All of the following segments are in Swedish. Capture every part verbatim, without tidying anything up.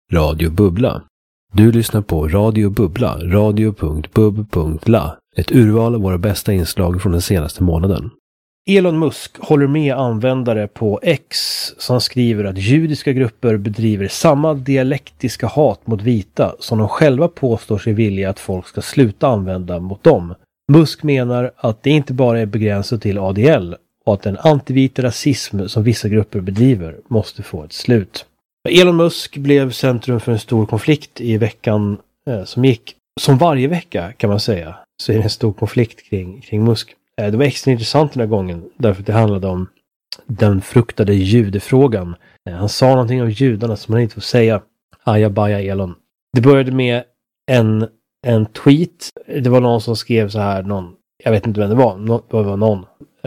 Radio Bubbla. Du lyssnar på Radio Bubbla, radio punkt bub punkt la. Ett urval av våra bästa inslag från den senaste månaden. Elon Musk håller med användare på X som skriver att judiska grupper bedriver samma dialektiska hat mot vita som de själva påstår sig vilja att folk ska sluta använda mot dem. Musk menar att det inte bara är begränsat till A D L och att den antivita rasism som vissa grupper bedriver måste få ett slut. Elon Musk blev centrum för en stor konflikt i veckan eh, som gick. Som varje vecka kan man säga så är det en stor konflikt kring, kring Musk. Eh, det var extra intressant den här gången därför att det handlade om den fruktade judefrågan. Eh, han sa någonting om judarna som man inte får säga. Ajabaja Elon. Det började med en, en tweet. Det var någon som skrev så här. Någon, jag vet inte vem det var. Nå, det var någon.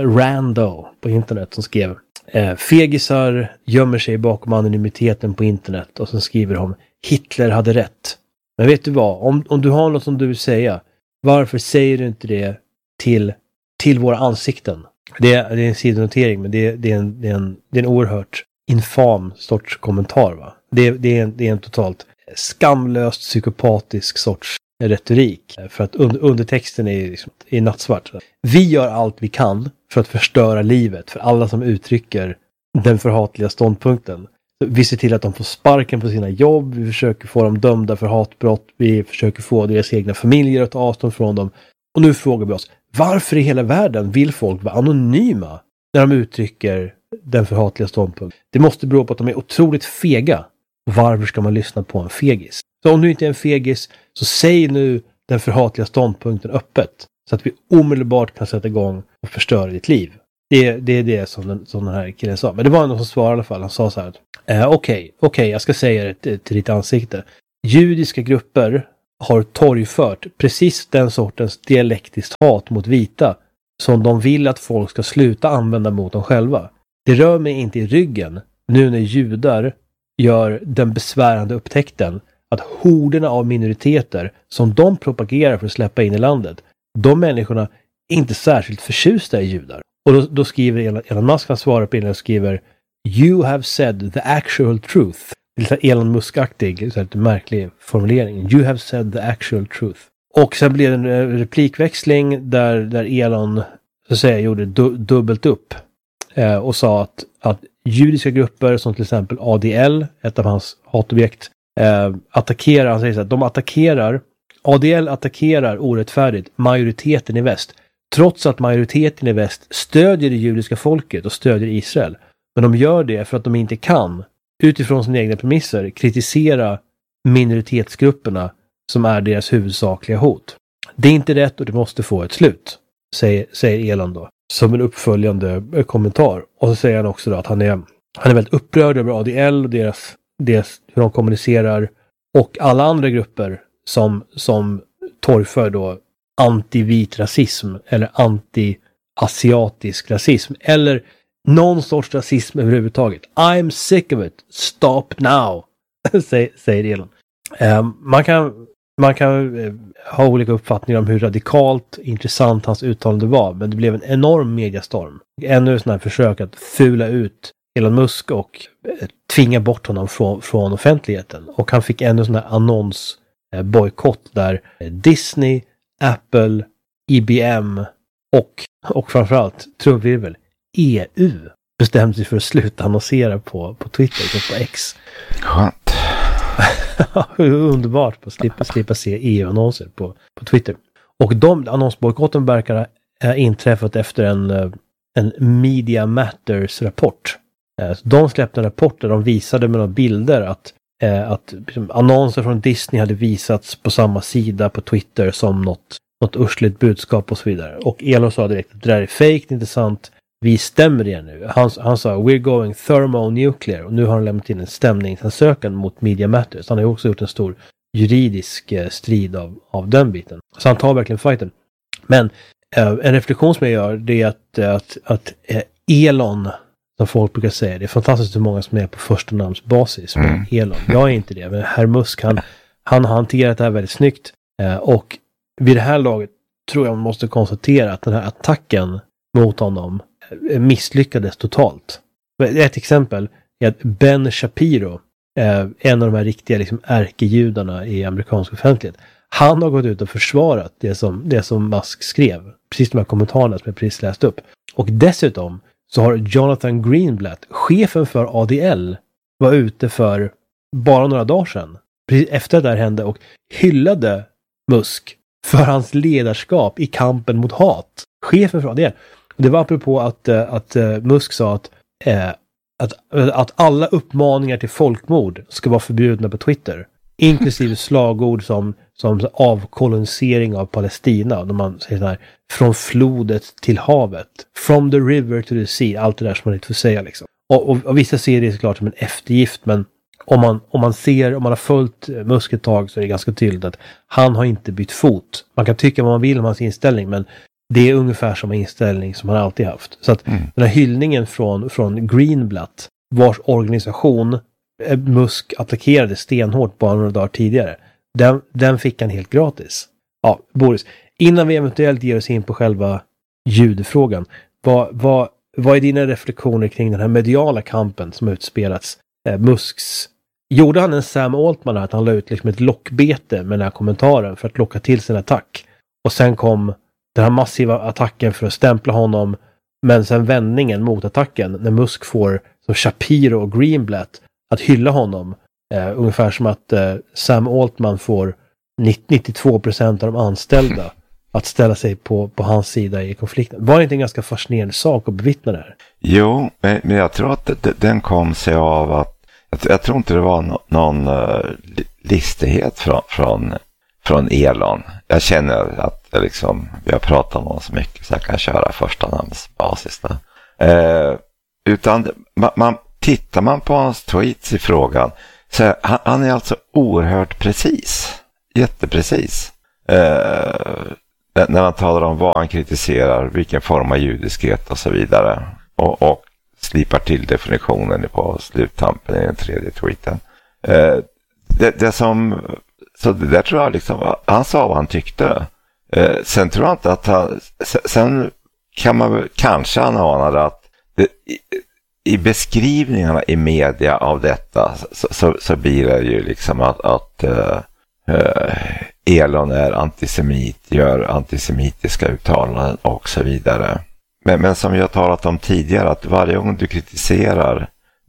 Rando på internet som skrev. Eh, fegisar gömmer sig bakom anonymiteten på internet och så skriver de Hitler hade rätt. Men vet du vad? Om, om du har något som du vill säga, varför säger du inte det till, till våra ansikten? Det är, det är en sidonotering, men det, det, är en, det, är en, det är en oerhört infam sorts kommentar. Va? Det, det, är en, det är en totalt skamlöst psykopatisk sorts retorik. För att under, undertexten är, liksom, är nattsvart. Vi gör allt vi kan för att förstöra livet för alla som uttrycker den förhatliga ståndpunkten. Vi ser till att de får sparken på sina jobb, vi försöker få dem dömda för hatbrott, vi försöker få deras egna familjer att ta avstånd från dem. Och nu frågar vi oss, varför i hela världen vill folk vara anonyma när de uttrycker den förhatliga ståndpunkten? Det måste bero på att de är otroligt fega. Varför ska man lyssna på en fegis? Så om du inte är en fegis, så säg nu den förhatliga ståndpunkten öppet. Så att vi omedelbart kan sätta igång och förstöra ditt liv. Det, det är det som den, som den här killen sa. Men det var någon som svarade i alla fall. Han sa så här. Eh, Okej, okay, okay, jag ska säga det till, till ditt ansikte. Judiska grupper har torgfört precis den sortens dialektiskt hat mot vita som de vill att folk ska sluta använda mot dem själva. Det rör mig inte i ryggen nu när judar gör den besvärande upptäckten att horderna av minoriteter som de propagerar för att släppa in i landet, de människorna är inte särskilt förtjusta i judar. Och då, då skriver Elon Musk, han svarar på innan och skriver You have said the actual truth. Det är Elon Musk-aktig, så här, en märklig formulering. You have said the actual truth. Och sen blev det en replikväxling där, där Elon så att säga, gjorde du, dubbelt upp eh, och sa att, att judiska grupper som till exempel A D L, ett av hans hatobjekt, eh, attackerar, han säger så att de attackerar A D L attackerar orättfärdigt majoriteten i väst. Trots att majoriteten i väst stödjer det judiska folket och stödjer Israel. Men de gör det för att de inte kan, utifrån sina egna premisser, kritisera minoritetsgrupperna som är deras huvudsakliga hot. Det är inte rätt och det måste få ett slut, säger, säger Elon då. Som en uppföljande kommentar. Och så säger han också då att han är, han är väldigt upprörd över A D L och deras, deras, hur de kommunicerar. Och alla andra grupper som, som torgför då anti-vit rasism eller anti-asiatisk rasism eller någon sorts rasism överhuvudtaget. I'm sick of it. Stop now. säger Elon. Um, man kan, man kan uh, ha olika uppfattningar om hur radikalt intressant hans uttalande var, men det blev en enorm mediastorm. Ännu ett sådant här försök att fula ut Elon Musk och uh, tvinga bort honom från, från offentligheten. Och han fick ännu sån här annons uh, bojkott där uh, Disney, Apple, I B M och, och framförallt, tror vi väl, E U bestämde sig för att sluta annonsera på, på Twitter och på X. Skönt. Underbart att slippa, slippa se E U-annonser på, på Twitter. Och de annonsbojkotten verkar ha inträffat efter en, en Media Matters-rapport. De släppte en rapport där de visade med några bilder att att annonser från Disney hade visats på samma sida på Twitter som något, något ursligt budskap och så vidare. Och Elon sa direkt att det där är fake, det är inte sant. Vi stämmer det nu. Han, han sa, we're going thermonuclear. Och nu har han lämnat in en stämningsansökan mot Media Matters. Han har ju också gjort en stor juridisk eh, strid av, av den biten. Så han tar verkligen fighten. Men eh, en reflektion som jag gör, det är att, att, att eh, Elon, som folk brukar säga, det är fantastiskt hur många som är på första namnsbasis med mm. Elon. Jag är inte det, men herr Musk, han, han har hanterat det här väldigt snyggt. Eh, och vid det här laget tror jag man måste konstatera att den här attacken mot honom misslyckades totalt. Ett exempel är att Ben Shapiro, eh, en av de här riktiga liksom, ärkejudarna i amerikansk offentlighet. Han har gått ut och försvarat det som, det som Musk skrev. Precis de här kommentarerna som jag precis läst upp. Och dessutom så har Jonathan Greenblatt, chefen för A D L, var ute för bara några dagar sedan. Precis efter det där hände och hyllade Musk för hans ledarskap i kampen mot hat. Chefen för A D L. Och det var apropå att, att, att Musk sa att, eh, att, att alla uppmaningar till folkmord ska vara förbjudna på Twitter. Inklusive slagord som, som avkolonisering av Palestina. När man säger så här, från flodet till havet. From the river to the sea. Allt det där som man inte får säga liksom. Och, och, och vissa ser det såklart som en eftergift. Men om man, om man ser, om man har följt Musk ett tag så är det ganska tydligt att han har inte bytt fot. Man kan tycka vad man vill om hans inställning. Men det är ungefär samma inställning som han alltid haft. Så att mm. den här hyllningen från, från Greenblatt, vars organisation Musk attackerade stenhårt bara några dagar tidigare. Den, den fick han helt gratis. Ja, Boris, innan vi eventuellt ger oss in på själva ljudfrågan, vad, vad, vad är dina reflektioner kring den här mediala kampen som utspelats? Eh, Musks, gjorde han en Sam Altman att han la ut liksom ett lockbete med den här kommentaren för att locka till sin attack? Och sen kom den här massiva attacken för att stämpla honom, men sen vändningen mot attacken när Musk får som Shapiro och Greenblatt att hylla honom. Eh, ungefär som att eh, Sam Altman får nittiotvå procent av de anställda att ställa sig på, på hans sida i konflikten. Var det inte en ganska fascinerande sak att bevittna det här? Jo, men, men jag tror att det, den kom sig av att jag, jag tror inte det var no, någon uh, listighet från, från, från Elon. Jag känner att liksom, vi har pratat om honom så mycket så jag kan köra första namnsbasis där. Eh, utan man, man tittar man på hans tweets i frågan så han, han är alltså oerhört precis. Jätteprecis. Eh, när han talar om vad han kritiserar, vilken form av judiskhet och så vidare. Och, och slipar till definitionen på sluttampen i den tredje tweeten. Eh, det, det som, så det där tror jag liksom, han sa vad han tyckte. Eh, sen tror jag inte att han, sen kan man kanske han anade att det, i, i beskrivningarna i media av detta så, så, så blir det ju liksom att, att uh, Elon är antisemit, gör antisemitiska uttalanden och så vidare. Men, men som jag har talat om tidigare, att varje gång du kritiserar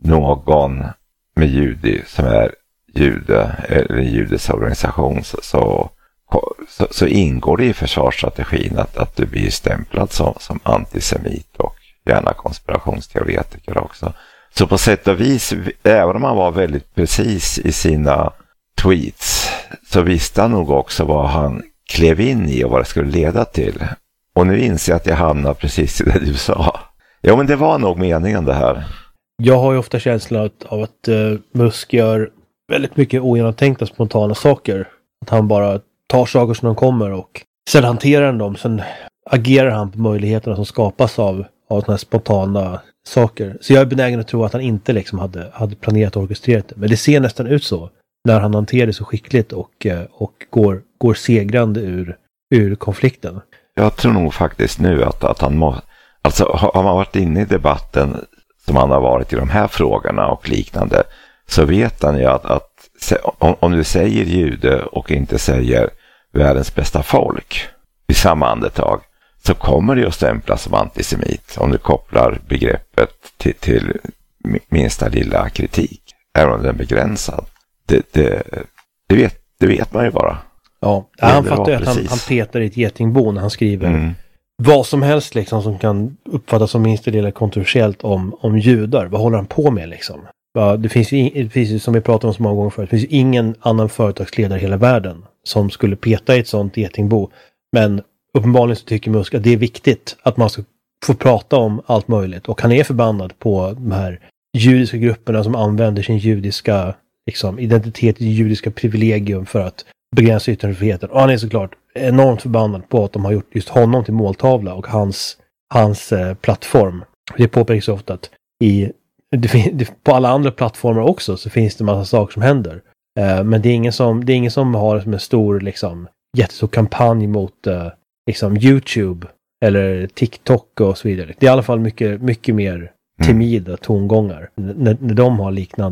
någon med judi som är jude eller en judisk organisation så, så, så, så ingår det i försvarsstrategin att, att du blir stämplad som, som antisemit och gärna konspirationsteoretiker också. Så på sätt och vis, även om han var väldigt precis i sina tweets, så visste han nog också vad han klev in i och vad det skulle leda till. Och nu inser jag att jag hamnar precis i det du sa. Ja, men det var nog meningen det här. Jag har ju ofta känslan av att uh, Musk gör väldigt mycket ogenomtänkta spontana saker. Att han bara tar saker som de kommer och sen hanterar dem. Sen agerar han på möjligheterna som skapas av av sådana här spontana saker. Så jag är benägen att tro att han inte liksom hade, hade planerat och orkestrerat det. Men det ser nästan ut så när han hanterar det så skickligt och, och går, går segrande ur, ur konflikten. Jag tror nog faktiskt nu att, att han må, alltså har man varit inne i debatten som han har varit i de här frågorna och liknande, så vet han ju att, att om, om du säger jude och inte säger världens bästa folk i samma andetag, så kommer det att stämplas som antisemit om du kopplar begreppet till, till minsta lilla kritik, även om den är begränsad. Det, det, det, vet, det vet man ju bara. Ja, det, han fattar ju att han, han petar i ett getingbo när han skriver mm. vad som helst liksom, som kan uppfattas som minsta lilla kontroversiellt om, om judar. Vad håller han på med liksom? Ja, det finns ju, det finns ju, som vi pratade om så många gånger förut, det finns ju ingen annan företagsledare i hela världen som skulle peta i ett sånt getingbo. Men uppenbarligen så tycker Musk att det är viktigt att man ska få prata om allt möjligt. Och han är förbannad på de här judiska grupperna som använder sin judiska liksom, identitet, judiska privilegium för att begränsa yttrandefriheten. Och han är såklart enormt förbannad på att de har gjort just honom till måltavla och hans, hans eh, plattform. Det påpekas ofta att i, det, det, på alla andra plattformar också så finns det en massa saker som händer. Eh, men det är ingen som, det är ingen som har som en stor liksom, jättestor kampanj mot eh, liksom YouTube eller TikTok och så vidare. Det är i alla fall mycket, mycket mer timida tongångar när, när de har liknande,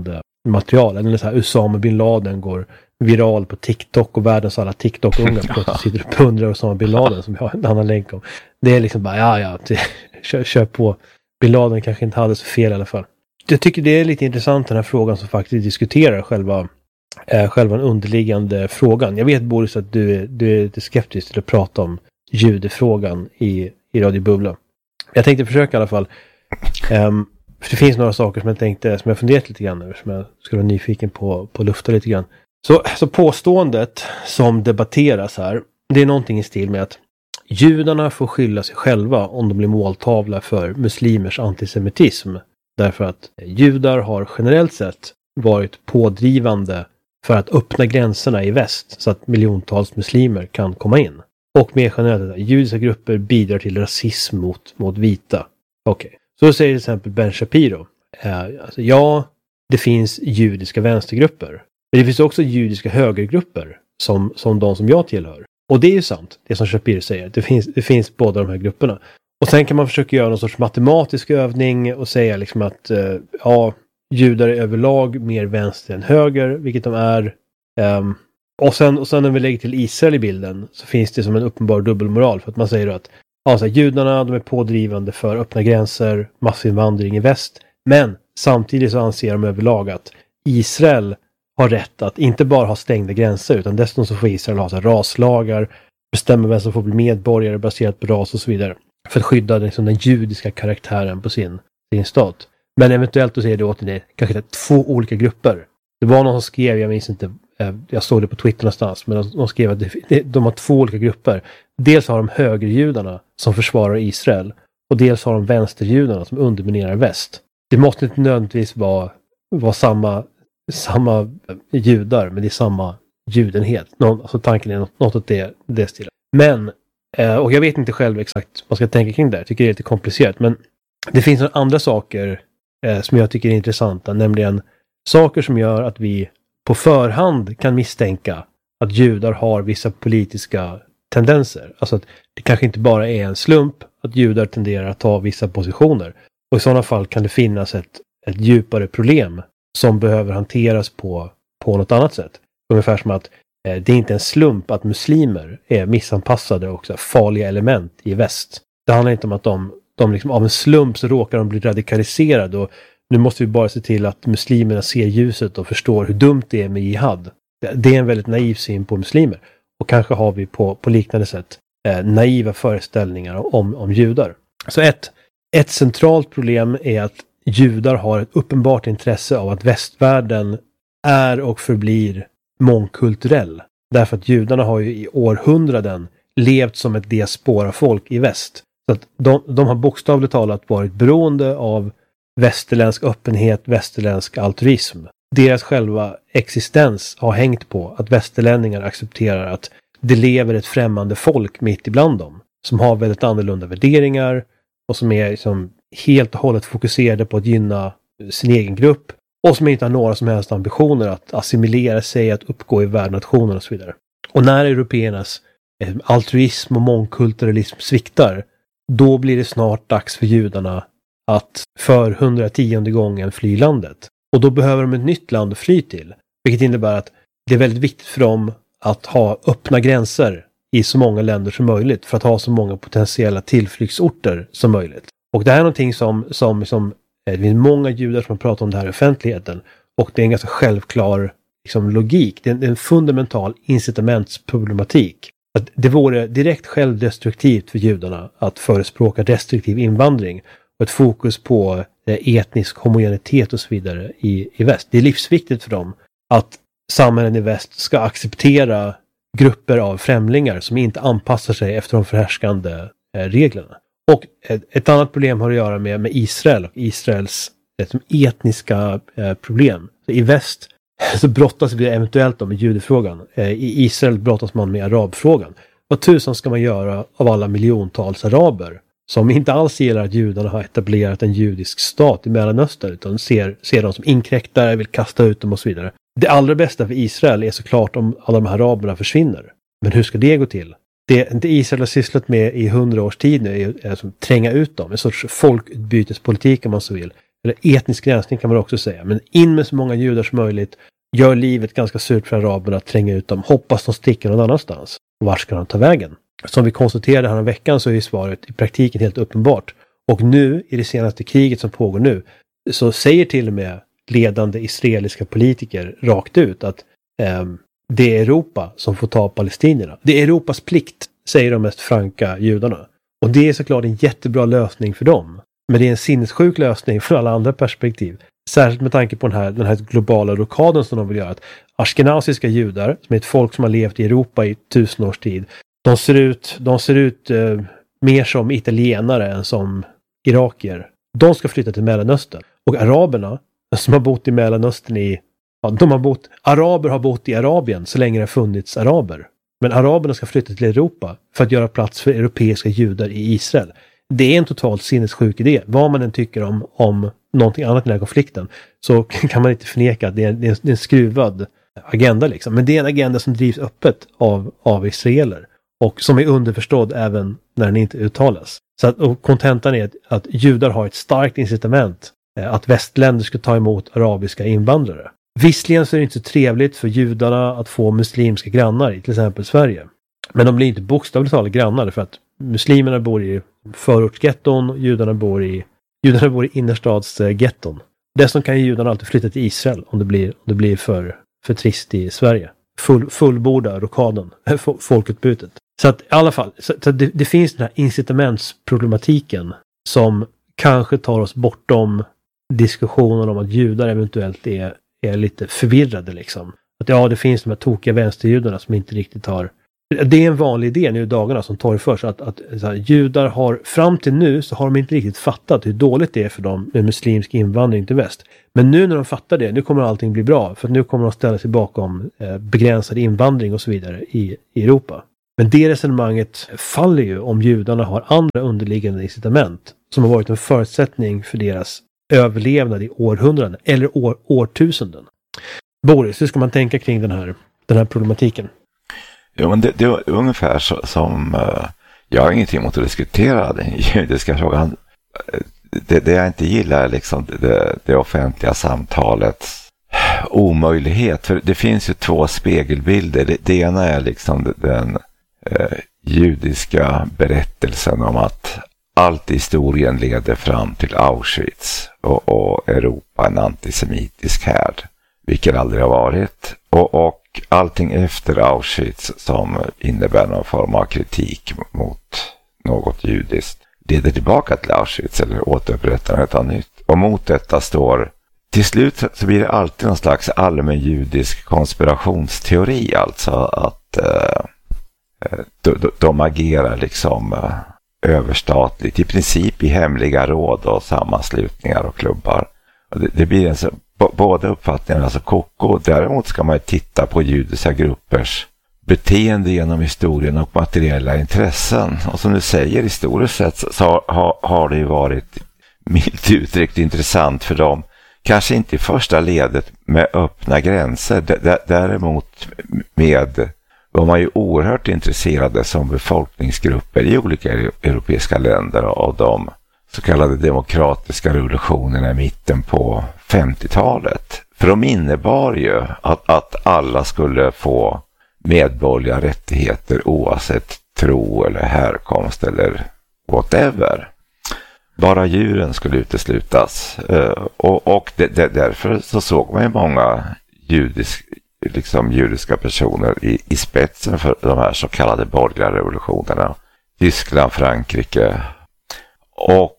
material. Eller så här Usama bin Laden går viral på TikTok och världens alla TikTok-unga ja. sitter och pundrar Usama bin Laden som jag har en annan länk om. Det är liksom bara, ja ja, det, kör, kör på. Bin Laden kanske inte hade så fel i alla fall. Jag tycker det är lite intressant den här frågan som faktiskt diskuterar själva, eh, själva den underliggande frågan. Jag vet Boris att du är, du är lite skeptisk till att prata om judefrågan i, i Radio Bubbla. Jag tänkte försöka i alla fall. Um, för det finns några saker som jag tänkte, som jag funderat lite grann över, som jag skulle vara nyfiken på, på lufta lite grann. Så, så påståendet som debatteras här, det är någonting i stil med att judarna får skylla sig själva om de blir måltavla för muslimers antisemitism. Därför att judar har generellt sett varit pådrivande för att öppna gränserna i väst så att miljontals muslimer kan komma in. Och mer generellt att judiska grupper bidrar till rasism mot, mot vita. Okej, okay. Så säger till exempel Ben Shapiro. Eh, alltså, ja, det finns judiska vänstergrupper. Men det finns också judiska högergrupper som, som de som jag tillhör. Och det är ju sant, det som Shapiro säger. Det finns, det finns båda de här grupperna. Och sen kan man försöka göra någon sorts matematisk övning och säga liksom att eh, ja, judar är överlag mer vänster än höger, vilket de är. Um, och, sen, och sen när vi lägger till Israel i bilden så finns det som en uppenbar dubbelmoral. För att man säger att ja, så här, judarna de är pådrivande för öppna gränser, massinvandring i väst. Men samtidigt så anser de överlag att Israel har rätt att inte bara ha stängda gränser utan dessutom så får Israel ha så här, raslagar, bestämma vem som får bli medborgare baserat på ras och så vidare. För att skydda liksom, den judiska karaktären på sin, sin stat. Men eventuellt då säger det åt det kanske det är två olika grupper. Det var någon som skrev, jag minns inte, eh, jag såg det på Twitter någonstans, men de, de skrev att det, de har två olika grupper. Dels har de högerjudarna som försvarar Israel och dels har de vänsterjudarna som underminerar väst. Det måste inte nödvändigtvis vara, vara samma, samma judar, men det är samma judenhet. Någon, alltså tanken är något, något åt det, det stilen. Men Uh, och jag vet inte själv exakt vad man ska tänka kring det. Jag tycker det är lite komplicerat. Men det finns några andra saker uh, som jag tycker är intressanta. Nämligen saker som gör att vi på förhand kan misstänka att judar har vissa politiska tendenser. Alltså att det kanske inte bara är en slump att judar tenderar att ta vissa positioner. Och i sådana fall kan det finnas ett, ett djupare problem som behöver hanteras på, på något annat sätt. Ungefär som att det är inte en slump att muslimer är missanpassade och också farliga element i väst. Det handlar inte om att de, de liksom, av en slump så råkar de bli radikaliserade och nu måste vi bara se till att muslimerna ser ljuset och förstår hur dumt det är med jihad. Det är en väldigt naiv syn på muslimer. Och kanske har vi på, på liknande sätt eh, naiva föreställningar om, om judar. Så ett, ett centralt problem är att judar har ett uppenbart intresse av att västvärlden är och förblir mångkulturell. Därför att judarna har ju i århundraden levt som ett diaspora-folk i väst. Så att de, de har bokstavligt talat varit beroende av västerländsk öppenhet, västerländsk altruism. Deras själva existens har hängt på att västerlänningar accepterar att det lever ett främmande folk mitt ibland dem. Som har väldigt annorlunda värderingar och som är liksom helt och hållet fokuserade på att gynna sin egen grupp. Och som inte har några som helst ambitioner att assimilera sig, att uppgå i värdnationen och så vidare. Och när européernas altruism och mångkulturalism sviktar, då blir det snart dags för judarna att för hundrationde gången fly landet. Och då behöver de ett nytt land att fly till. Vilket innebär att det är väldigt viktigt för dem att ha öppna gränser i så många länder som möjligt för att ha så många potentiella tillflyktsorter som möjligt. Och det här är någonting som, som, som det finns många judar som pratar om det här i offentligheten. Och det är en ganska självklar liksom, logik. Det är en, det är en fundamental incitamentsproblematik. Att det vore direkt självdestruktivt för judarna att förespråka restriktiv invandring. Och ett fokus på etnisk homogenitet och så vidare i, i väst. Det är livsviktigt för dem att samhällen i väst ska acceptera grupper av främlingar som inte anpassar sig efter de förhärskande eh, reglerna. Och ett, ett annat problem har att göra med, med Israel och Israels liksom, etniska eh, problem. Så i väst så brottas vi eventuellt med judefrågan. Eh, I Israel brottas man med arabfrågan. Vad tusan ska man göra av alla miljontals araber som inte alls gillar att judarna har etablerat en judisk stat i Mellanöstern utan ser, ser dem som inkräktare, vill kasta ut dem och så vidare. Det allra bästa för Israel är såklart om alla de här araberna försvinner. Men hur ska det gå till? Det, det Israel har sysslat med i hundra års tid nu är att tränga ut dem. En sorts folkutbytespolitik om man så vill. eller etnisk rensning kan man också säga, men in med så många judar som möjligt, gör livet ganska surt för araberna att tränga ut dem, hoppas de sticker någon annanstans. Och var ska de ta vägen? Som vi konstaterade här en veckan så är svaret i praktiken helt uppenbart. Och nu, i det senaste kriget som pågår nu, så säger till och med ledande israeliska politiker rakt ut att eh, det är Europa som får ta palestinierna. Det är Europas plikt, säger de mest franka judarna. Och det är såklart en jättebra lösning för dem. Men det är en sinnessjuk lösning från alla andra perspektiv. Särskilt med tanke på den här, den här globala rockaden som de vill göra. Att ashkenaziska judar, som är ett folk som har levt i Europa i tusen års tid, de ser ut, de ser ut eh, mer som italienare än som irakier. De ska flytta till Mellanöstern. Och araberna, som har bott i Mellanöstern i... Ja, de har bott, araber har bott i Arabien så länge det har funnits araber. Men araberna ska flytta till Europa för att göra plats för europeiska judar i Israel. Det är en totalt sinnessjuk idé. Vad man än tycker om, om någonting annat i den här konflikten, så kan man inte förneka att det är en, det är en, det är en skruvad agenda liksom. Men det är en agenda som drivs öppet av, av israeler. Och som är underförstådd även när den inte uttalas. Så att, och kontentan är att, att judar har ett starkt incitament eh, att västländer ska ta emot arabiska invandrare. Visserligen så är det inte så trevligt för judarna att få muslimska grannar i till exempel Sverige. Men de blir inte bokstavligt talat grannar för att muslimerna bor i förortsgetton och judarna bor i, judarna bor i innerstadsgetton. Dessutom kan ju judarna alltid flytta till Israel om det blir, om det blir för, för trist i Sverige. Full, fullborda rockaden, folkutbytet. Så att i alla fall, så, så det, det finns den här incitamentsproblematiken som kanske tar oss bortom diskussionen om att judar eventuellt är, är lite förvirrade liksom. Att ja, det finns de här tokiga vänsterjudarna som inte riktigt har... Det är en vanlig idé nu i dagarna som torgförs att, att så här, judar har, fram till nu så har de inte riktigt fattat hur dåligt det är för dem med muslimsk invandring till väst. Men nu när de fattar det, nu kommer allting bli bra. För nu kommer de ställa sig bakom eh, begränsad invandring och så vidare i, i Europa. Men det resonemanget faller ju om judarna har andra underliggande incitament som har varit en förutsättning för deras överlevnad i århundraden eller år, årtusenden. Boris, hur ska man tänka kring den här, den här problematiken? Jo, men det, det var ungefär så, som uh, jag har ingenting emot att diskutera den judiska frågan. Det, det jag inte gillar är liksom det, det offentliga samtalets omöjlighet. För det finns ju två spegelbilder. Det, det ena är liksom den uh, judiska berättelsen om att allt i historien leder fram till Auschwitz och, och Europa en antisemitisk härd, vilket aldrig har varit. Och, och allting efter Auschwitz som innebär någon form av kritik mot något judiskt leder tillbaka till Auschwitz eller återupprättandet av nytt. Och mot detta står, till slut så blir det alltid någon slags allmän judisk konspirationsteori, alltså att eh, de, de agerar liksom eh, överstatligt, i princip i hemliga råd och sammanslutningar och klubbar. Och det, det blir en så båda uppfattningarna, alltså koko. Däremot ska man titta på judiska gruppers beteende genom historien och materiella intressen. Och som du säger, historiskt sett så har, har det ju varit milt uttryckt intressant för dem. Kanske inte i första ledet med öppna gränser. D- däremot med var man ju oerhört intresserade som befolkningsgrupper i olika europeiska länder av de så kallade demokratiska revolutionerna i mitten på femtiotalet. För de innebar ju att, att alla skulle få medborgerliga rättigheter oavsett tro eller härkomst eller whatever. Bara djuren skulle uteslutas. Och, och det, det, därför så såg man ju många judisk, liksom judiska personer i, i spetsen för de här så kallade borgerliga revolutionerna. Tyskland, Frankrike och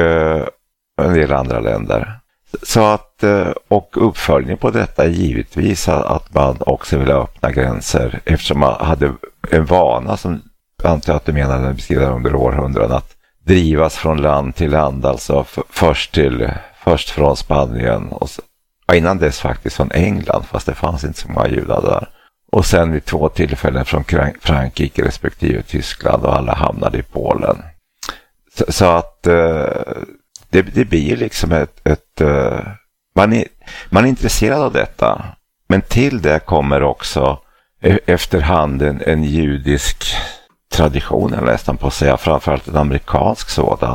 en del andra länder. Så att, och uppföljning på detta är givetvis att man också vill öppna gränser eftersom man hade en vana som antar att du menade beskriver under århundraden att drivas från land till land, alltså f- först till först från Spanien och så, innan dess faktiskt från England, fast det fanns inte så många judar där. Och sen vid två tillfällen från Frankrike respektive Tyskland och alla hamnade i Polen. Så, så att eh, det, det blir liksom ett, ett eh, man, är, man är intresserad av detta, men till det kommer också e- efterhand en, en judisk tradition, nästan på att säga, framförallt en amerikansk sådan,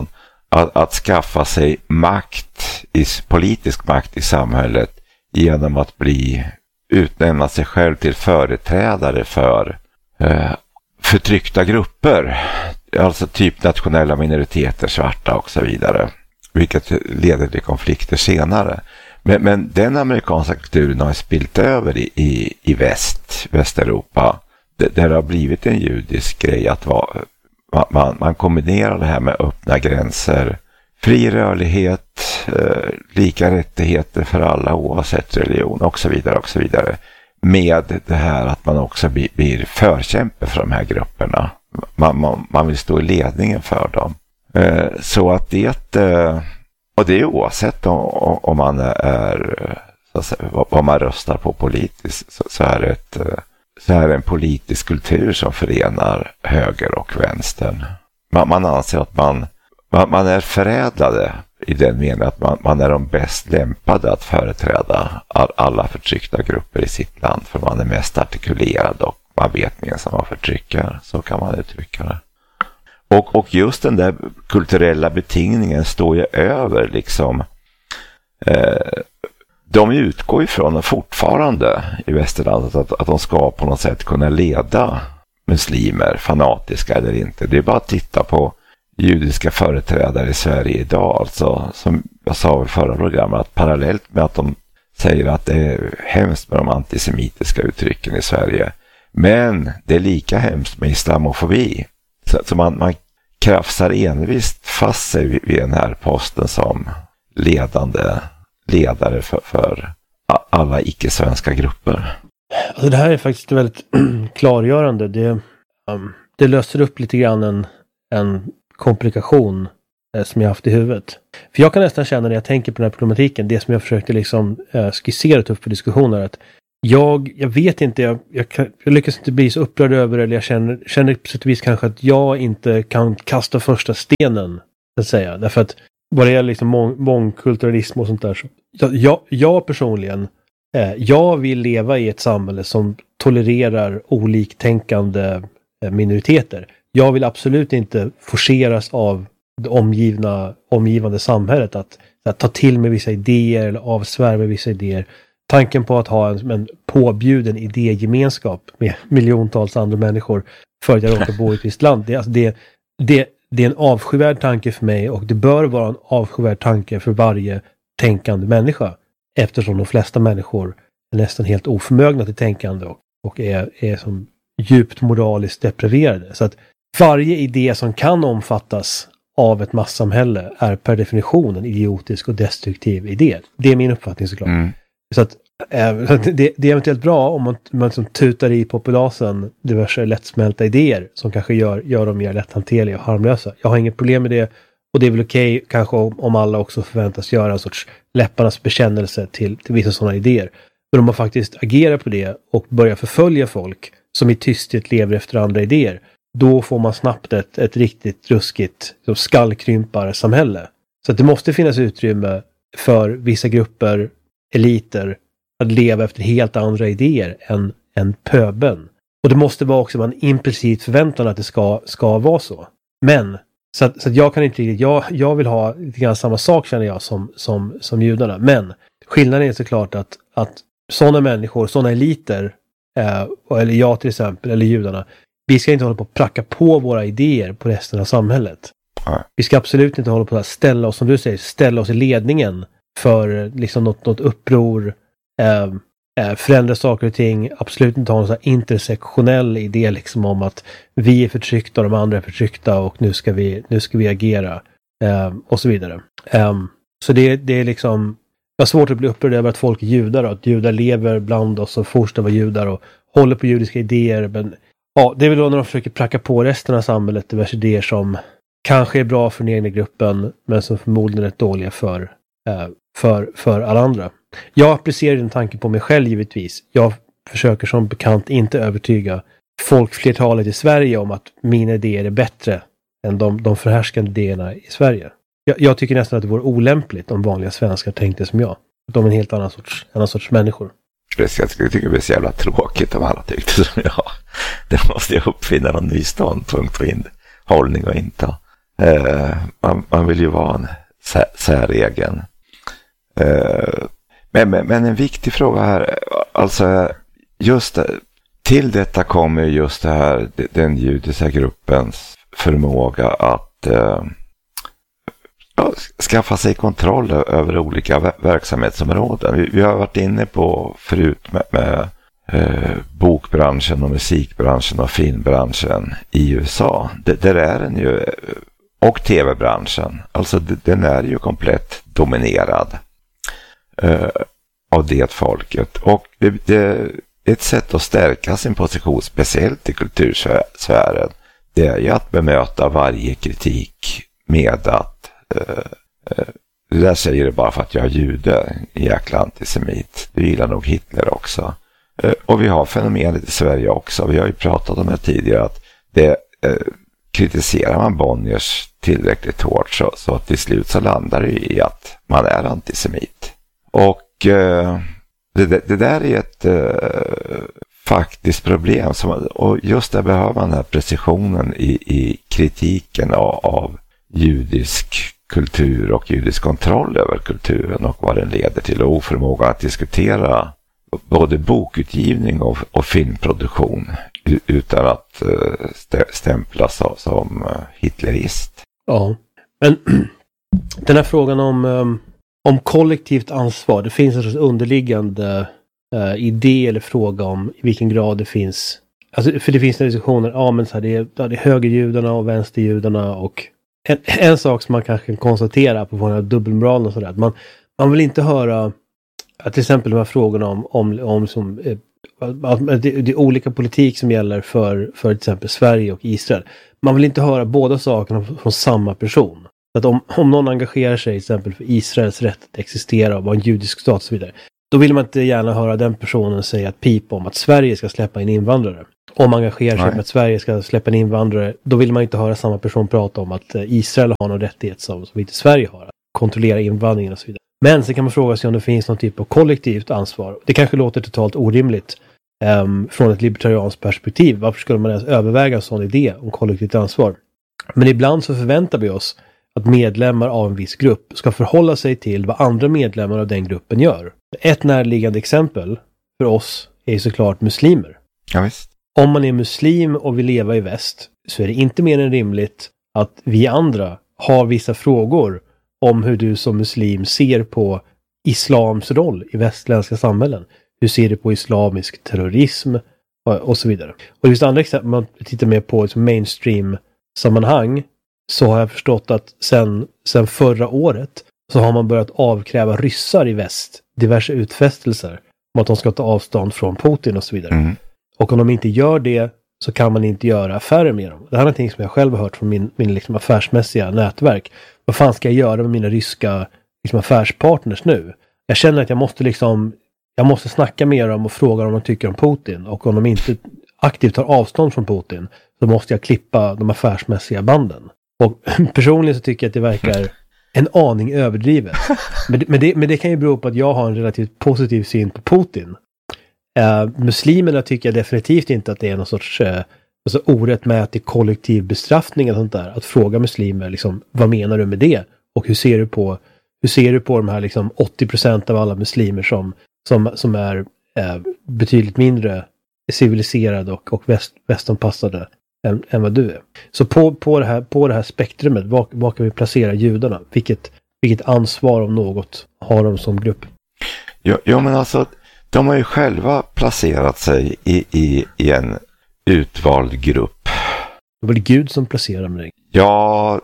att, att skaffa sig makt, i, politisk makt i samhället genom att bli utnämna sig själv till företrädare för eh, förtryckta grupper, alltså typ nationella minoriteter, svarta och så vidare, vilket leder till konflikter senare. Men, men den amerikanska kulturen har spilt över i, i, i väst, Västeuropa, där det har blivit en judisk grej att vara, man, man kombinerar det här med öppna gränser, fri rörlighet, eh, lika rättigheter för alla oavsett religion och så vidare och så vidare, med det här att man också blir, blir förkämpe för de här grupperna. Man, man, man vill stå i ledningen för dem. Eh, så att det, eh, och det är oavsett om, om man är, så att säga, vad man röstar på politiskt, så, så är det ett, så är det en politisk kultur som förenar höger och vänstern. Man, man anser att man, man, man är förädlade i den meningen att man, man är de bäst lämpade att företräda all, alla förtryckta grupper i sitt land, för man är mest artikulerad och man vet mer som man förtrycker, så kan man uttrycka det. Och, och just den där kulturella betingningen står ju över liksom, eh, de utgår ifrån fortfarande i västerlandet att, att de ska på något sätt kunna leda muslimer, fanatiska eller inte. Det är bara att titta på judiska företrädare i Sverige idag, alltså som jag sa i förra programmet, att parallellt med att de säger att det är hemskt med de antisemitiska uttrycken i Sverige, men det är lika hemskt med islamofobi. Så, så man, man krafsar envist fast sig vid, vid den här posten som ledande ledare för, för alla icke-svenska grupper. Alltså det här är faktiskt väldigt klargörande. Det, um, det löser upp lite grann en, en komplikation eh, som jag haft i huvudet. För jag kan nästan känna när jag tänker på den här problematiken, det som jag försökte liksom eh, skissera upp för diskussioner, att jag, jag vet inte, jag, jag, kan, jag lyckas inte bli så upprörd över, eller jag känner, känner på sätt och vis kanske att jag inte kan kasta första stenen, så att säga. Därför att vad det gäller liksom mång, mångkulturalism och sånt där, så jag, jag personligen eh, jag vill leva i ett samhälle som tolererar oliktänkande eh, minoriteter. Jag vill absolut inte forceras av det omgivna, omgivande samhället att, att ta till med vissa idéer eller avsvärma vissa idéer. Tanken på att ha en, en påbjuden idégemenskap med miljontals andra människor för att jag råkar bo i ett visst land, det, alltså det, det, det är en avskyvärd tanke för mig, och det bör vara en avskyvärd tanke för varje tänkande människa, eftersom de flesta människor är nästan helt oförmögna till tänkande och, och är, är som djupt moraliskt depraverade. Så att varje idé som kan omfattas av ett massamhälle är per definition en idiotisk och destruktiv idé. Det är min uppfattning såklart. Mm. Så att äh, det, det är eventuellt bra om man, man som tutar i populasen diverse lättsmälta idéer som kanske gör, gör dem mer lätthanterliga och harmlösa. Jag har inget problem med det, och det är väl okej okay, kanske om, om alla också förväntas göra en sorts läpparnas bekännelse till, till vissa sådana idéer. Men om man faktiskt agerar på det och börjar förfölja folk som i tysthet lever efter andra idéer, då får man snabbt ett, ett riktigt ruskigt skallkrympar-samhälle. Så att det måste finnas utrymme för vissa grupper, eliter, att leva efter helt andra idéer än, än pöbeln. Och det måste vara också en implicit förväntan att det ska, ska vara så. Men, så att, så att jag kan inte riktigt, jag, jag vill ha lite grann samma sak känner jag som, som, som judarna. Men skillnaden är såklart att, att sådana människor, sådana eliter, eh, eller jag till exempel, eller judarna, vi ska inte hålla på att pracka på våra idéer på resten av samhället. Nej. Vi ska absolut inte hålla på att ställa oss, som du säger, ställa oss i ledningen för liksom något, något uppror, eh, eh, förändra saker och ting, absolut inte ha en sån här intersektionell idé liksom om att vi är förtryckta och de andra är förtryckta och nu ska vi, nu ska vi agera eh, och så vidare. Eh, så det, det är liksom, det är svårt att bli upprörd över att folk är judar och att judar lever bland oss och fortsätter vara judar och håller på judiska idéer, men ja, det är väl då när de försöker pracka på resten av samhället diverse idéer som kanske är bra för den egna gruppen, men som förmodligen är dåliga för, eh, för, för alla andra. Jag applicerar den tanken på mig själv givetvis. Jag försöker som bekant inte övertyga folkflertalet i Sverige om att mina idéer är bättre än de, de förhärskande idéerna i Sverige. Jag, jag tycker nästan att det vore olämpligt om vanliga svenskar tänkte som jag. De är en helt annan sorts, annan sorts människor. Jag tycker det är så jävla tråkigt om alla tyckte som jag. Det måste jag uppfinna någon ny ståndpunkt och in, hållning och inte. Eh, man, man vill ju vara en sä, säregen. Eh, men, men, men en viktig fråga här, alltså just det, till detta kommer just det här, den judiska gruppens förmåga att eh, ja, skaffa sig kontroll över olika verksamhetsområden. Vi, vi har varit inne på förut med, med eh, bokbranschen och musikbranschen och filmbranschen i U S A. Det, där är den ju, och tv-branschen, alltså den är ju komplett dominerad eh, av det folket. Och det, det ett sätt att stärka sin position, speciellt i kultursfären, det är ju att bemöta varje kritik med att eh, eh, det där säger det bara för att jag är jude, jäkla antisemit. Du gillar nog Hitler också. Eh, och vi har fenomenet i Sverige också. Vi har ju pratat om det tidigare, att det eh, kritiserar man Bonniers tillräckligt hårt så, så att till slut så landar det i att man är antisemit. Och eh, Det, det, det där är ett eh, faktiskt problem som, och just där behöver man den här precisionen i, i kritiken av, av judisk kultur och judisk kontroll över kulturen och vad den leder till, och oförmåga att diskutera både bokutgivning och, och filmproduktion utan att eh, stämplas som, som hitlerist. Ja, men den här frågan om um... om kollektivt ansvar, det finns en sorts underliggande uh, idé eller fråga om i vilken grad det finns, alltså, för det finns diskussioner, ja men så här, det, är, det är högerjudarna och vänsterjudarna, och en, en sak som man kanske kan konstatera på den här dubbelmoralen och sådär, att man, man vill inte höra att till exempel de här frågorna om, om, om som, eh, att det, det är olika politik som gäller för, för till exempel Sverige och Israel. Man vill inte höra båda sakerna från samma person. Att om, om någon engagerar sig till exempel för Israels rätt att existera och vara en judisk stat och så vidare, då vill man inte gärna höra den personen säga ett pip om att Sverige ska släppa in invandrare. Om man engagerar sig för att Sverige ska släppa in invandrare, då vill man inte höra samma person prata om att Israel har någon rättighet som, som inte Sverige har, att kontrollera invandringen och så vidare. Men så kan man fråga sig om det finns någon typ av kollektivt ansvar. Det kanske låter totalt orimligt um, från ett libertarianskt perspektiv. Varför skulle man ens överväga en sån idé om kollektivt ansvar? Men ibland så förväntar vi oss att medlemmar av en viss grupp ska förhålla sig till vad andra medlemmar av den gruppen gör. Ett närliggande exempel för oss är såklart muslimer. Ja, visst. Om man är muslim och vill leva i väst, så är det inte mer än rimligt att vi andra har vissa frågor om hur du som muslim ser på islams roll i västländska samhällen. Hur ser du på islamisk terrorism och så vidare. Och det finns andra exempel, man tittar mer på ett mainstream-sammanhang, så har jag förstått att sen, sen förra året så har man börjat avkräva ryssar i väst diverse utfästelser om att de ska ta avstånd från Putin och så vidare. Mm. Och om de inte gör det så kan man inte göra affärer med dem. Det här är någonting som jag själv har hört från min, min liksom affärsmässiga nätverk. Vad fan ska jag göra med mina ryska liksom affärspartners nu? Jag känner att jag måste liksom jag måste snacka med dem och fråga om de tycker om Putin. Och om de inte aktivt tar avstånd från Putin så måste jag klippa de affärsmässiga banden. Och personligen så tycker jag att det verkar en aning överdrivet. Men, men, det, men det kan ju bero på att jag har en relativt positiv syn på Putin. Uh, muslimerna tycker jag definitivt inte att det är någon sorts uh, alltså orättmätig kollektiv bestraffning och sånt där. Att fråga muslimer liksom, vad menar du med det? Och hur ser du på hur ser du på de här liksom åttio procent av alla muslimer som, som, som är uh, betydligt mindre civiliserade och, och väst, västanpassade än, än vad du är. Så på, på, det, här, på det här spektrumet, var, var kan vi placera judarna? Vilket, vilket ansvar om något har de som grupp? Ja, ja men alltså de har ju själva placerat sig i, i, i en utvald grupp. Det var det Gud som placerade mig. Ja,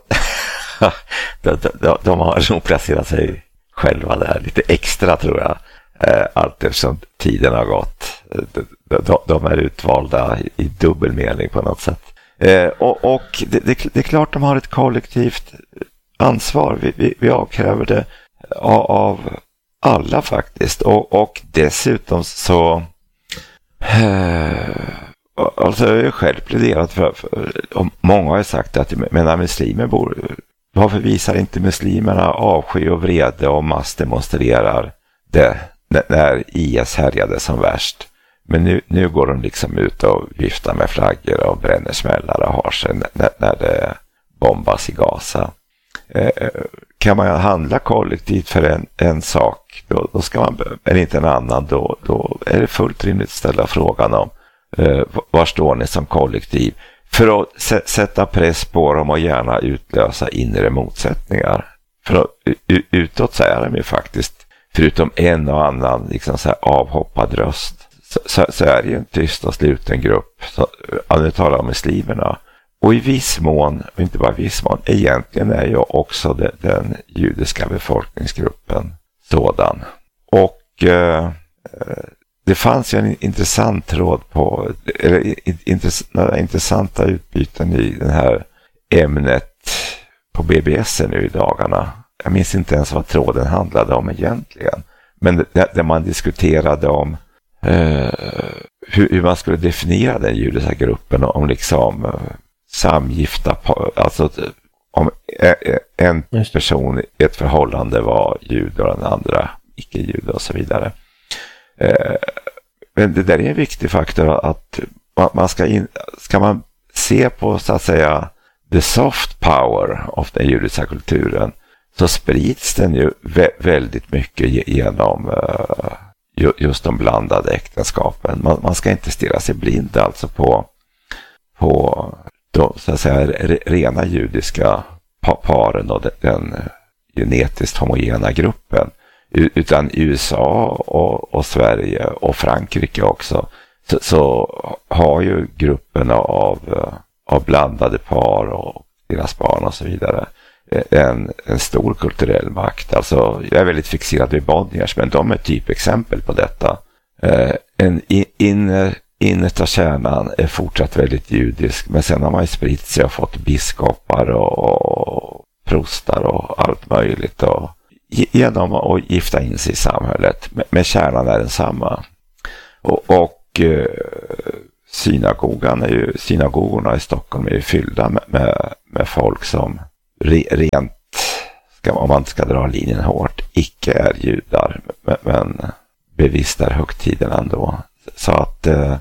de, de, de har nog placerat sig själva där lite extra tror jag. Allt eftersom tiden har gått. De, de, de är utvalda i, i dubbel mening på något sätt. Och, och det, det, det är klart de har ett kollektivt ansvar. Vi, vi, vi avkräver det av, av alla faktiskt. Och, och dessutom så eh, alltså jag har själv pläderat för, för och många har sagt att menar muslimer bor, varför visar inte muslimerna avsky och vrede och massdemonstrerar det när I S härjade som värst? Men nu, nu går de liksom ut och viftar med flaggor och bränner smällare och har sig när, när det bombas i Gaza. Eh, kan man handla kollektivt för en, en sak, då, då ska man, eller inte en annan, då, då är det fullt rimligt att ställa frågan om eh, var står ni som kollektiv, för att s- sätta press på dem och gärna utlösa inre motsättningar. För att, u- utåt så är de ju faktiskt, förutom en och annan liksom så här avhoppad röst, så, så, så är det ju en tyst och sluten grupp. Så, nu talar om muslimerna. Och i viss mån, och inte bara i viss mån, egentligen är ju också det, den judiska befolkningsgruppen sådan. Och eh, det fanns ju en intressant tråd på, eller intress, intressanta utbyten i det här ämnet på B B S nu i dagarna. Jag minns inte ens vad tråden handlade om egentligen. Men där man diskuterade om eh, hur, hur man skulle definiera den judiska gruppen, om liksom eh, samgifta, alltså om en person i ett förhållande var jude och den andra icke-jude och så vidare. Eh, men det där är en viktig faktor, att man ska, in, ska man se på så att säga the soft power av den judiska kulturen, så sprids den ju vä- väldigt mycket genom uh, ju, just de blandade äktenskapen. Man, man ska inte stirra sig blind alltså på, på de, så att säga, re, rena judiska pa- paren och den, den genetiskt homogena gruppen. U- utan U S A och, och Sverige och Frankrike också, så, så har ju gruppen av, av blandade par och deras barn och så vidare En, en stor kulturell makt. Alltså, jag är väldigt fixerad vid Bonniers, men de är typexempel på detta. Eh, en inner, innersta kärnan är fortsatt väldigt judisk, men sen har man ju spritt sig och fått biskopar och, och prostar och allt möjligt och, genom att gifta in sig i samhället. Men, men kärnan är densamma. Och, och eh, synagogan är ju, synagogorna i Stockholm är ju fyllda med, med, med folk som rent, ska, om man ska dra linjen hårt, icke är judar, men, men bevistar högtiden ändå. Så att eh,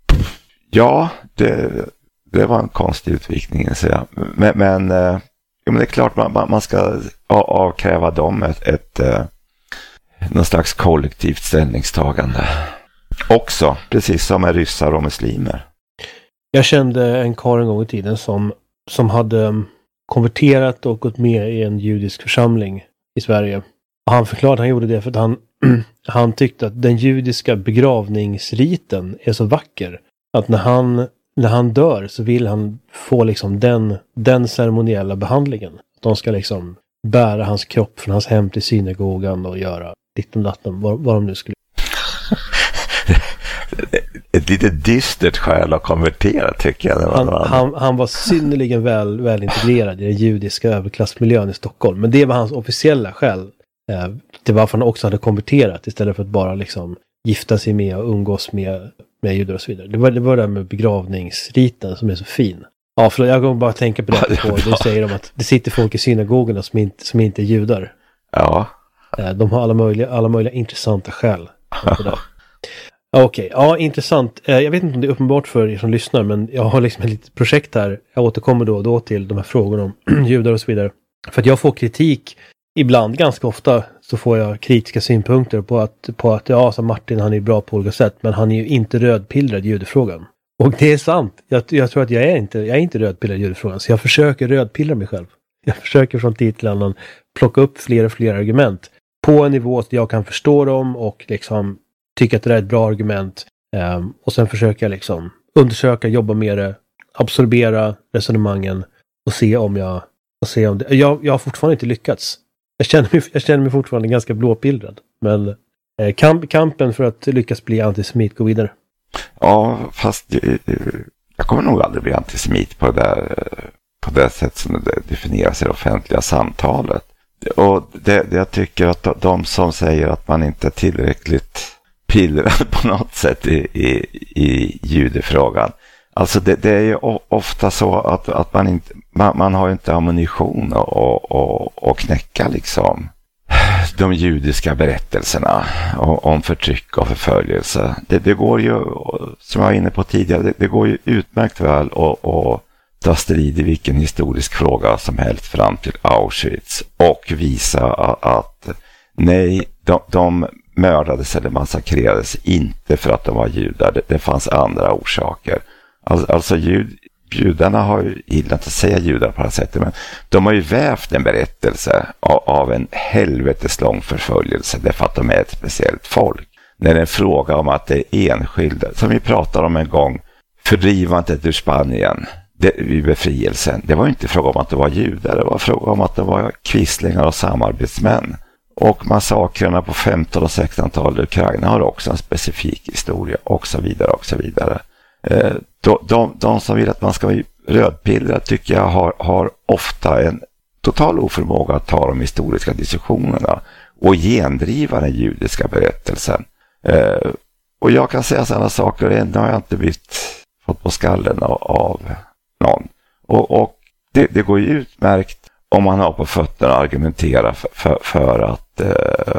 ja, det, det var en konstig utvikning, så jag. Men, men, eh, ja, men det är klart man, man ska avkräva dem ett, ett eh, någon slags kollektivt ställningstagande också, precis som med ryssar och muslimer. Jag kände en karl en gång i tiden som, som hade konverterat och gått med i en judisk församling i Sverige. Och han förklarade att han gjorde det för att han, han tyckte att den judiska begravningsriten är så vacker. Att när han, när han dör så vill han få liksom den, den ceremoniella behandlingen. Att de ska liksom bära hans kropp från hans hem till synagogan och göra ditt och datten, vad, vad de nu skulle. Ett lite dystert skäl att konvertera, tycker jag. Han, han, han var synnerligen väl, väl integrerad i den judiska överklassmiljön i Stockholm. Men det var hans officiella skäl. Eh, det var för att han också hade konverterat istället för att bara liksom gifta sig med och umgås med, med judar och så vidare. Det var det var det med begravningsriten som är så fin. Ja, för jag går bara att tänka på det. På, det säger de att det sitter folk i synagogorna som inte, som inte är judar. Ja. Eh, de har alla möjliga, alla möjliga intressanta skäl på det. Okej, okay. Ja, intressant. Jag vet inte om det är uppenbart för er som lyssnar, men jag har liksom ett litet projekt här. Jag återkommer då och då till de här frågorna om judar och så vidare. För att jag får kritik ibland, ganska ofta, så får jag kritiska synpunkter på att, på att ja, så Martin, han är bra på olika sätt, men han är ju inte rödpillrad i judefrågan. Och det är sant. Jag, jag tror att jag är inte, jag är inte rödpillrad i judefrågan, så jag försöker rödpillra mig själv. Jag försöker från tid till annan plocka upp fler och fler argument på en nivå så jag kan förstå dem och liksom tycker att det är ett bra argument. Um, och sen försöker jag liksom undersöka, jobba med det, absorbera resonemangen och se om jag, och se om det. Jag, jag har fortfarande inte lyckats. Jag känner mig, jag känner mig fortfarande ganska blåpillrad. Men eh, kamp, kampen för att lyckas bli antisemit går vidare. Ja, fast jag, jag kommer nog aldrig bli antisemit på det där, på det sätt som det definieras i det offentliga samtalet. Och det, det jag tycker att de som säger att man inte är tillräckligt pillrad på något sätt i, i, i judefrågan. Alltså det, det är ju ofta så att, att man inte man, man har ju inte ammunition och, och, och knäcka liksom de judiska berättelserna om, om förtryck och förföljelse. Det, det går ju, som jag var inne på tidigare, det, det går ju utmärkt väl att, att ta strid i vilken historisk fråga som helst fram till Auschwitz och visa att nej, de, de mördades eller massakrerades inte för att de var judar. Det, det fanns andra orsaker. Alltså, alltså jud, judarna har ju, gillar inte att säga judar på det här sättet, men de har ju vävt en berättelse av, av en helveteslång förföljelse därför att de är ett speciellt folk. När det är en fråga om att det är enskilda, som vi pratade om en gång, fördrivandet ur Spanien det, vid befrielsen. Det var inte fråga om att det var judar, det var fråga om att det var kvisslingar och samarbetsmän. Och massakrerna på femton- och sextonhundratalet i Ukraina har också en specifik historia och så vidare och så vidare. Eh, de, de, de som vill att man ska vara rödpillrad tycker jag har, har ofta en total oförmåga att ta de historiska diskussionerna och gendriva den judiska berättelsen. Eh, och jag kan säga sådana saker, ändå har jag inte blivit fått på skallen av, av någon. Och, och det, det går ju utmärkt om man har på fötterna att argumentera för, för, för att eh,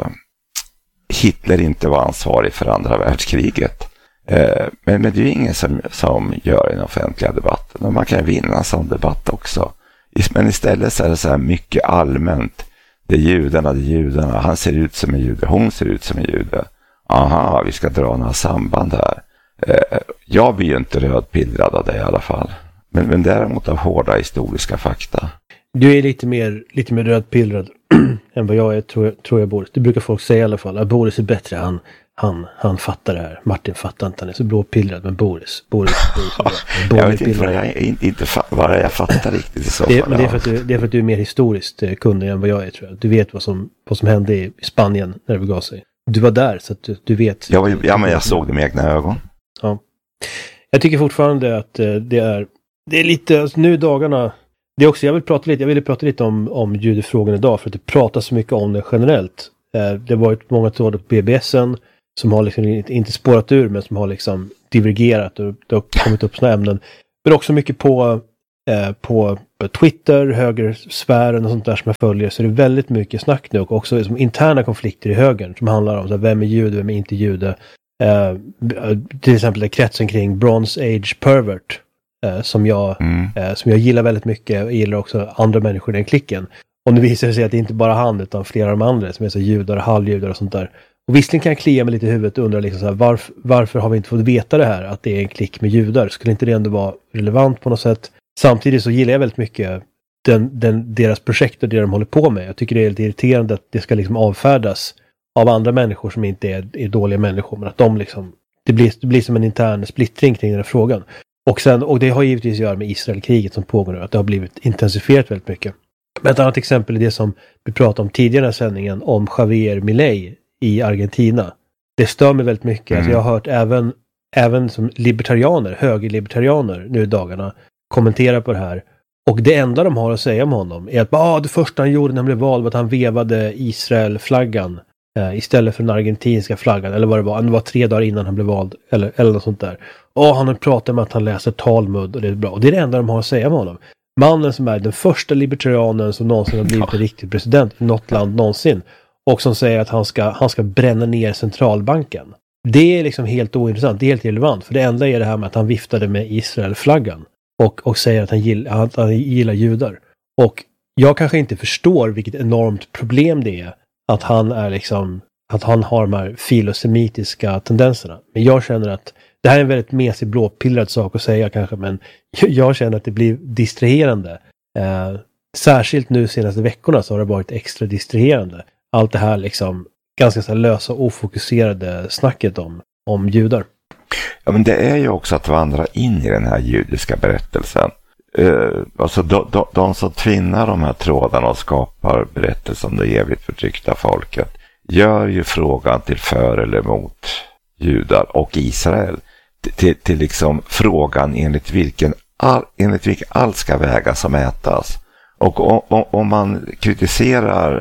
Hitler inte var ansvarig för andra världskriget. Eh, men, men det är ju ingen som, som gör den offentliga debatten. Och man kan vinna en sån debatt också. Men istället så är det så här mycket allmänt. Det är judarna, det är judarna. Han ser ut som en jude, hon ser ut som en jude. Aha, vi ska dra några samband här. Eh, jag blir ju inte rödpillrad av det i alla fall. Men, men däremot av hårda historiska fakta. Du är lite mer, lite mer rödpillrad än vad jag är, tror jag, tror jag Boris. Det brukar folk säga i alla fall. Att Boris är bättre, han, han, han fattar det här. Martin fattar inte, han är så blåpillrad. Men Boris, Boris, Boris, Boris jag vet inte vad jag, inte, inte fa- vad jag fattar riktigt i så fall. Det, men det, är för att du, det är för att du är mer historiskt kunnig än vad jag är, tror jag. Du vet vad som, vad som hände i Spanien när det begav sig. Du var där, så att du, du vet. Ja, ja, men jag såg det med egna ögon. Ja. Jag tycker fortfarande att det är, det är lite, alltså nu i dagarna. Det är också, jag vill prata lite, jag ville prata lite om, om judefrågan idag för att det pratas så mycket om det generellt. Eh, det har varit många trådar på B B S:n som har liksom inte, inte spårat ur men som har liksom divergerat och det har kommit upp såna ämnen. Men också mycket på, eh, på Twitter, högersfären och sånt där som jag följer, så är det väldigt mycket snack nu och också liksom interna konflikter i högern som handlar om så här, vem är jude, vem är inte jude. Eh, till exempel det kretsen kring Bronze Age Pervert. Eh, som, jag, mm. eh, som jag gillar väldigt mycket. Jag gillar också andra människor i den klicken. Och nu visar det sig att det inte bara han utan flera av de andra som är så judar, halvjudar och sånt där. Och visserligen kan jag klia mig lite i huvudet och undra liksom så här, varför, varför har vi inte fått veta det här? Att det är en klick med judar. Skulle inte det ändå vara relevant på något sätt? Samtidigt så gillar jag väldigt mycket den, den, deras projekt och det de håller på med. Jag tycker det är lite irriterande att det ska liksom avfärdas av andra människor som inte är, är dåliga människor. Men att de liksom, det blir, det blir som en intern splittring kring den här frågan. Och, sen, och det har givetvis att göra med Israelkriget som pågår nu. Att det har blivit intensifierat väldigt mycket. Men ett annat exempel är det som vi pratade om tidigare i den här sändningen. Om Javier Milei i Argentina. Det stör mig väldigt mycket. Mm. Alltså jag har hört även, även som libertarianer, högerlibertarianer nu i dagarna kommentera på det här. Och det enda de har att säga om honom är att ah, det första han gjorde när han blev vald var att han vevade Israel-flaggan eh, istället för den argentinska flaggan. Eller vad det var. Det var tre dagar innan han blev vald. Eller, eller något sånt där. Och han har pratat med att han läser Talmud och det är bra. Och det är det enda de har att säga om honom. Mannen som är den första libertarianen som någonsin har blivit en riktig president i något land någonsin. Och som säger att han ska, han ska bränna ner centralbanken. Det är liksom helt ointressant. Det är helt irrelevant. För det enda är det här med att han viftade med Israel-flaggan. Och, och säger att han, gill, att han gillar judar. Och jag kanske inte förstår vilket enormt problem det är. Att han är liksom, att han har de här filosemitiska tendenserna. Men jag känner att det här är en väldigt mesig blåpillrad sak att säga kanske, men jag känner att det blir distraherande. Eh, särskilt nu senaste veckorna så har det varit extra distraherande. Allt det här liksom ganska så här lösa och ofokuserade snacket om, om judar. Ja, men det är ju också att vandra in i den här judiska berättelsen. Eh, alltså de, de, de som tvinnar de här trådarna och skapar berättelsen om det evigt förtryckta folket gör ju frågan till för eller emot judar och Israel till, till liksom frågan enligt vilken, all, enligt vilken allt ska vägas och mätas. Och om, om, om man kritiserar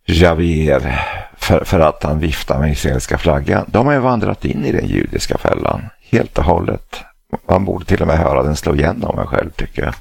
Javier för, för att han viftar med israeliska flaggan, de har ju vandrat in i den judiska fällan helt och hållet. Man borde till och med höra den slå igenom mig själv, tycker jag.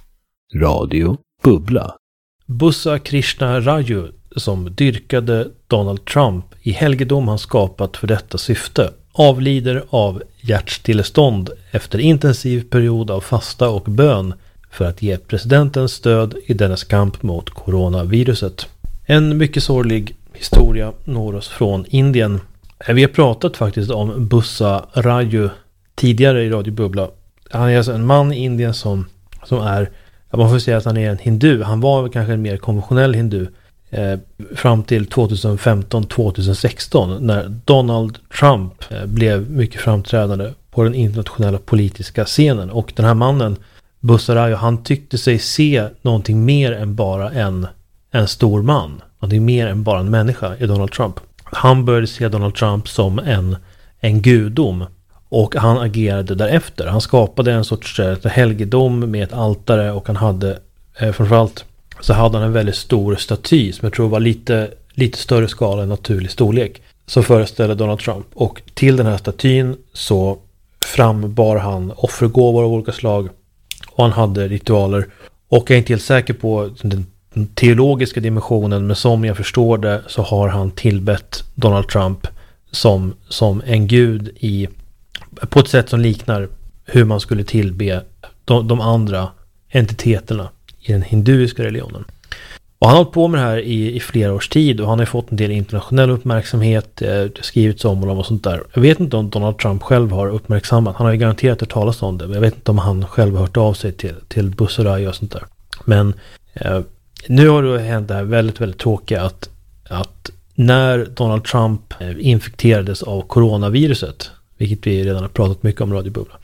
Radio Bubbla. Bussa Krishna Raju, som dyrkade Donald Trump i helgedom han skapat för detta syfte, avlider av hjärtstillestånd efter intensiv period av fasta och bön för att ge presidenten stöd i dennes kamp mot coronaviruset. En mycket sorglig historia når oss från Indien. Vi har pratat faktiskt om Bussa Raju tidigare i Radio Bubbla. Han är alltså en man i Indien som, som är, man får säga att han är en hindu. Han var kanske en mer konventionell hindu eh, fram till tjugohundrafemton tjugosexton när Donald Trump eh, blev mycket framträdande på den internationella politiska scenen. Och den här mannen, Bussa Raju, han tyckte sig se någonting mer än bara en, en stor man. Någonting mer än bara en människa i Donald Trump. Han började se Donald Trump som en, en gudom. Och han agerade därefter. Han skapade en sorts ett helgedom med ett altare. Och han hade, eh, framförallt så hade han en väldigt stor staty som jag tror var lite, lite större skala än naturlig storlek. Som föreställde Donald Trump. Och till den här statyn så frambar han offergåvor av olika slag. Och han hade ritualer. Och jag är inte helt säker på den teologiska dimensionen, men som jag förstår det så har han tillbett Donald Trump som, som en gud i, på ett sätt som liknar hur man skulle tillbe de, de andra entiteterna i den hinduiska religionen. Och han har hållit på med det här i, i flera års tid och han har fått en del internationell uppmärksamhet, eh, skrivits om honom och sånt där. Jag vet inte om Donald Trump själv har uppmärksammat, han har ju garanterat hört talas om det, men jag vet inte om han själv har hört av sig till, till Bussa Raju och sånt där. Men eh, nu har det hänt det här väldigt, väldigt tråkiga att, att när Donald Trump infekterades av coronaviruset, vilket vi redan har pratat mycket om i Radio Bubbla,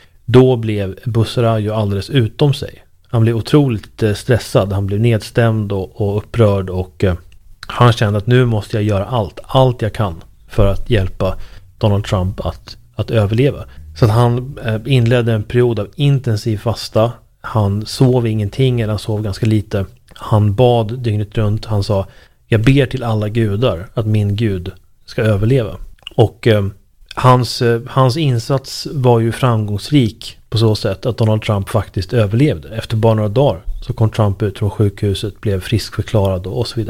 då blev Bussa Raju alldeles utom sig. Han blev otroligt stressad, han blev nedstämd och, och upprörd och eh, han kände att nu måste jag göra allt, allt jag kan för att hjälpa Donald Trump att, att överleva. Så att han eh, inledde en period av intensiv fasta. Han sov ingenting eller han sov ganska lite. Han bad dygnet runt. Han sa, jag ber till alla gudar att min gud ska överleva. Och eh, hans, eh, hans insats var ju framgångsrik på så sätt att Donald Trump faktiskt överlevde. Efter bara några dagar så kom Trump ut från sjukhuset, blev friskförklarad och, och så vidare.